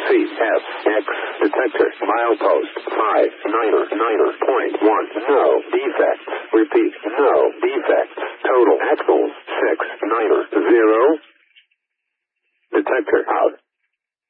CFX detector. Milepost 599.1. No defects. Repeat, no defects. Total axles 690. Detector out.